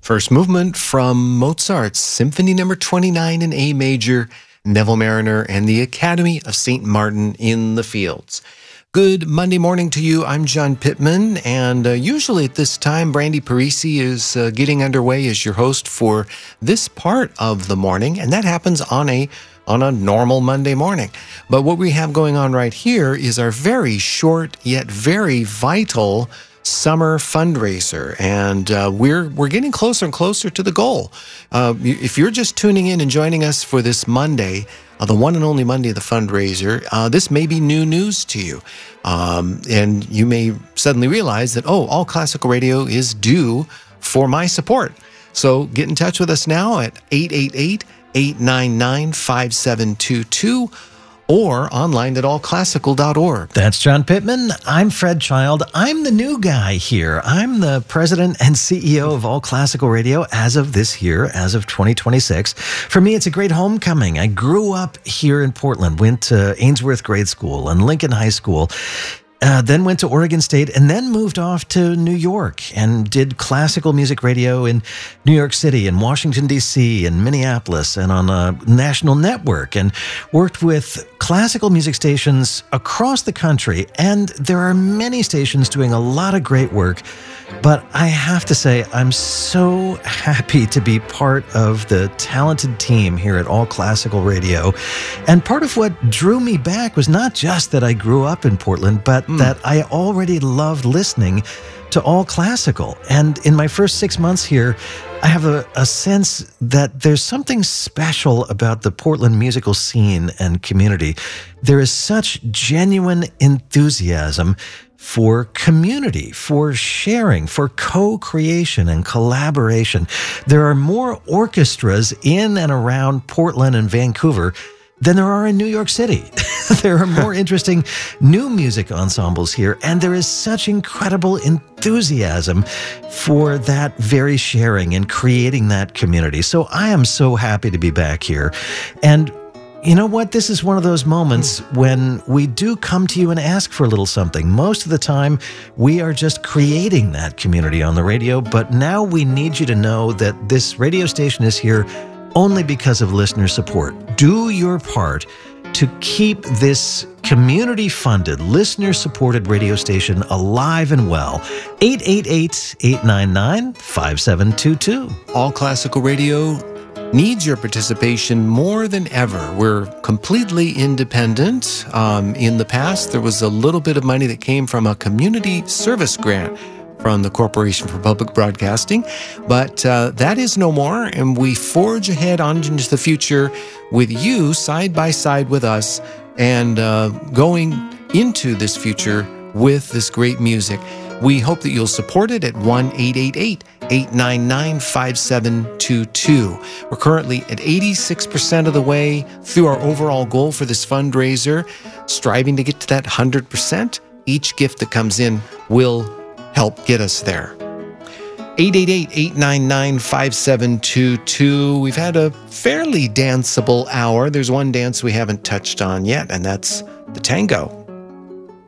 First movement from Mozart's Symphony No. 29 in A major, Neville Marriner and the Academy of St. Martin in the Fields. Good Monday morning to you. I'm John Pittman, and usually at this time, Brandy Parisi is getting underway as your host for this part of the morning, and that happens on a normal Monday morning. But what we have going on right here is our very short yet very vital summer fundraiser, and we're getting closer and closer to the goal. If you're just tuning in and joining us for this Monday, the one and only Monday of the fundraiser, this may be new news to you, and you may suddenly realize that, All Classical Radio is due for my support. So get in touch with us now at 888-899-5722 or online at allclassical.org. That's John Pittman. I'm Fred Child. I'm the new guy here. I'm the president and CEO of All Classical Radio as of this year, as of 2026. For me, it's a great homecoming. I grew up here in Portland, went to Ainsworth Grade School and Lincoln High School, then went to Oregon State, and then moved off to New York and did classical music radio in New York City and Washington, D.C. and Minneapolis and on a national network, and worked with classical music stations across the country. And there are many stations doing a lot of great work. But I have to say, I'm so happy to be part of the talented team here at All Classical Radio. And part of what drew me back was not just that I grew up in Portland, but that I already loved listening to All Classical. And in my first 6 months here, I have a sense that there's something special about the Portland musical scene and community. There is such genuine enthusiasm for community, for sharing, for co-creation and collaboration. There are more orchestras in and around Portland and Vancouver than there are in New York City. There are more interesting new music ensembles here, and there is such incredible enthusiasm for that very sharing and creating that community. So I am so happy to be back here. And you know what? This is one of those moments when we do come to you and ask for a little something. Most of the time, we are just creating that community on the radio, but now we need you to know that this radio station is here only because of listener support. Do your part to keep this community-funded, listener-supported radio station alive and well. 888-899-5722. All Classical Radio needs your participation more than ever. We're completely independent. In the past, there was a little bit of money that came from a community service grant from the Corporation for Public Broadcasting, but that is no more, and we forge ahead on into the future with you side by side with us, and going into this future with this great music. We hope that you'll support it at 1-888-899-5722. We're currently at 86% of the way through our overall goal for this fundraiser, striving to get to that 100%. Each gift that comes in will help get us there. 888-899-5722. We've had a fairly danceable hour. There's one dance we haven't touched on yet, and that's the tango.